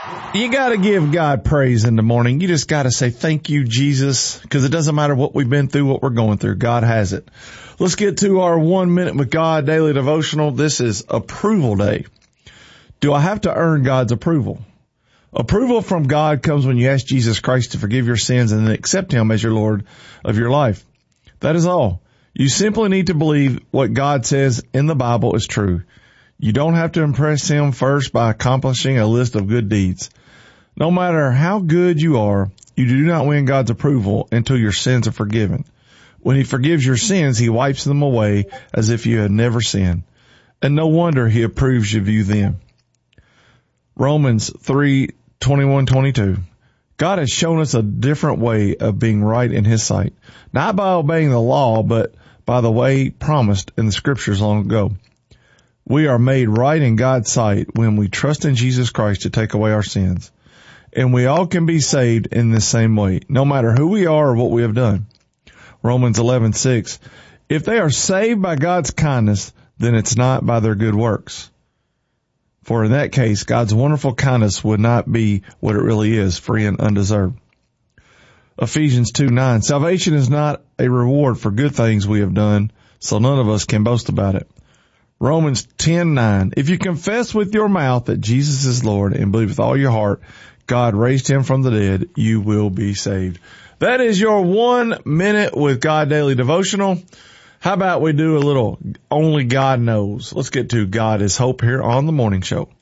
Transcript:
You got to give God praise in the morning. You just got to say, thank you, Jesus, because it doesn't matter what we've been through, what we're going through. God has it. Let's get to our 1 minute with God daily devotional. This is approval day. Do I have to earn God's approval? Approval from God comes when you ask Jesus Christ to forgive your sins and then accept him as your Lord of your life. That is all. You simply need to believe what God says in the Bible is true. You don't have to impress him first by accomplishing a list of good deeds. No matter how good you are, you do not win God's approval until your sins are forgiven. When he forgives your sins, he wipes them away as if you had never sinned. And no wonder he approves of you then. Romans 3:21-22. God has shown us a different way of being right in his sight. Not by obeying the law, but by the way promised in the scriptures long ago. We are made right in God's sight when we trust in Jesus Christ to take away our sins. And we all can be saved in the same way, no matter who we are or what we have done. Romans 11:6. If they are saved by God's kindness, then it's not by their good works. For in that case, God's wonderful kindness would not be what it really is, free and undeserved. Ephesians 2:9. Salvation is not a reward for good things we have done, so none of us can boast about it. Romans 10:9. If you confess with your mouth that Jesus is Lord and believe with all your heart God raised him from the dead, you will be saved. That is your 1 minute with God daily devotional. How about we do a little only God knows? Let's get to God is Hope here on the morning show.